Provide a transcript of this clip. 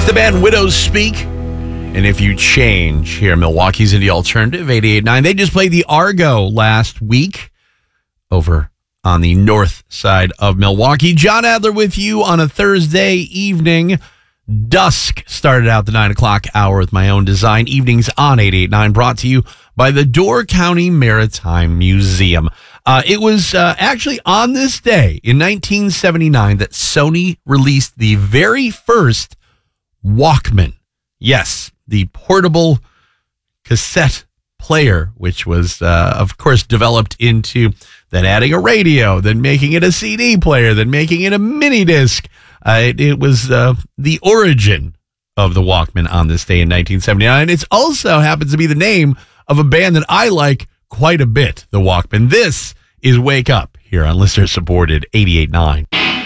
The band Widows Speak. And if you change here, Milwaukee's Indie Alternative 88.9. They just played the Argo last week over on the north side of Milwaukee. John Adler with you on a Thursday evening. Dusk started out the 9 o'clock hour with my own design. Evenings on 88.9 brought to you by the Door County Maritime Museum. It was actually on this day in 1979 that Sony released the very first Walkman. Yes, the portable cassette player, which was, of course, developed into then adding a radio, then making it a CD player, then making it a mini disc. It was the origin of the Walkman on this day in 1979. It also happens to be the name of a band that I like quite a bit, the Walkman. This is Wake Up here on listener-supported 88.9.